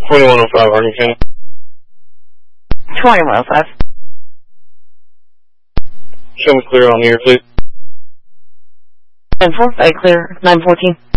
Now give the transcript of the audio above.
2105 Harding County. 2105. Show me clear on the air, please. 10-4, clear, 914.